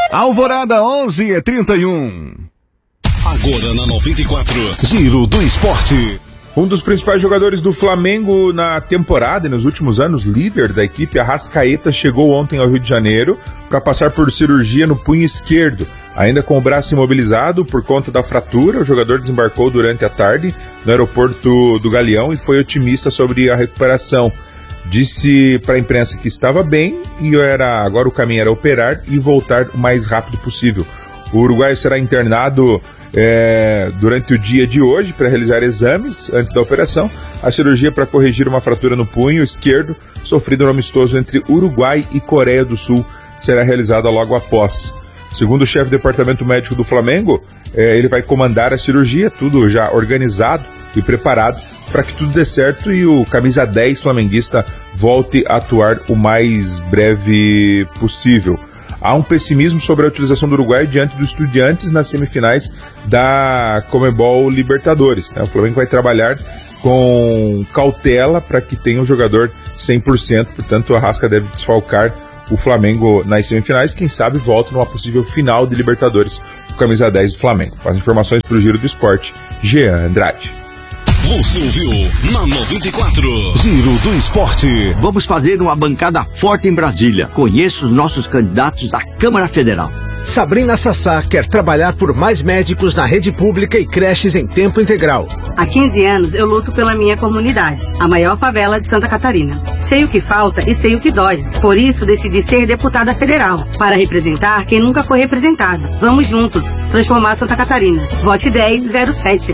Alvorada 11h31. Agora na 94, Giro do Esporte. Um dos principais jogadores do Flamengo na temporada e nos últimos anos, líder da equipe, Arrascaeta, chegou ontem ao Rio de Janeiro para passar por cirurgia no punho esquerdo. Ainda com o braço imobilizado por conta da fratura, o jogador desembarcou durante a tarde no aeroporto do Galeão e foi otimista sobre a recuperação. Disse para a imprensa que estava bem e agora o caminho era operar e voltar o mais rápido possível. O uruguaio será internado durante o dia de hoje para realizar exames antes da operação. A cirurgia para corrigir uma fratura no punho esquerdo sofrida no amistoso entre Uruguai e Coreia do Sul será realizada logo após. Segundo o chefe do departamento médico do Flamengo, ele vai comandar a cirurgia, tudo já organizado e preparado para que tudo dê certo e o camisa 10 flamenguista volte a atuar o mais breve possível. Há um pessimismo sobre a utilização do Uruguai diante do Estudiantes nas semifinais da Conmebol Libertadores. O Flamengo vai trabalhar com cautela para que tenha um jogador 100%, portanto o Arrasca deve desfalcar o Flamengo nas semifinais, quem sabe volta numa possível final de Libertadores com camisa 10 do Flamengo. Com as informações para o Giro do Esporte, Jean Andrade. Você ouviu na 94, Giro do Esporte. Vamos fazer uma bancada forte em Brasília. Conheço os nossos candidatos da Câmara Federal. Sabrina Sassá quer trabalhar por mais médicos na rede pública e creches em tempo integral. Há 15 anos eu luto pela minha comunidade, a maior favela de Santa Catarina. Sei o que falta e sei o que dói. Por isso decidi ser deputada federal, para representar quem nunca foi representado. Vamos juntos transformar Santa Catarina. Vote 1007.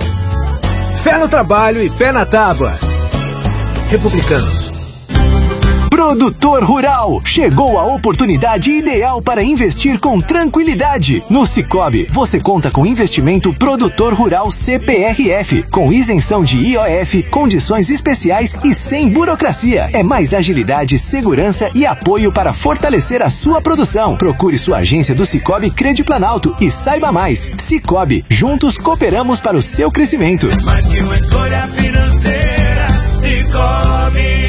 Fé no trabalho e pé na tábua. Republicanos. Produtor Rural. Chegou a oportunidade ideal para investir com tranquilidade. No Sicoob, você conta com investimento Produtor Rural CPRF, com isenção de IOF, condições especiais e sem burocracia. É mais agilidade, segurança e apoio para fortalecer a sua produção. Procure sua agência do Sicoob Crediplanalto e saiba mais. Sicoob, juntos cooperamos para o seu crescimento. Mais que uma escolha financeira, Sicoob.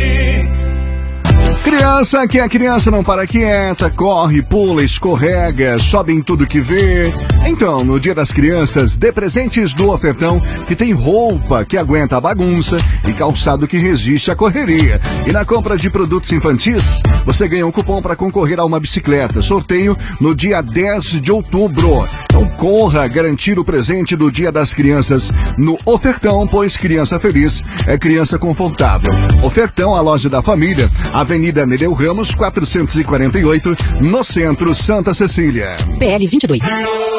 Criança que a criança não para quieta, corre, pula, escorrega, sobe em tudo que vê. Então, no Dia das Crianças, dê presentes do Ofertão, que tem roupa que aguenta a bagunça e calçado que resiste à correria. E na compra de produtos infantis, você ganha um cupom para concorrer a uma bicicleta. Sorteio no dia 10 de outubro. Então corra garantir o presente do Dia das Crianças no Ofertão, pois criança feliz é criança confortável. Ofertão, a loja da família, Avenida Nereu Ramos, 448, no centro, Santa Cecília. PL 22.